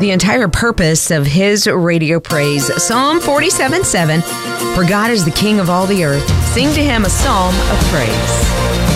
the entire purpose of his radio praise. Psalm 47:7, for God is the King of all the earth. Sing to him a psalm of praise.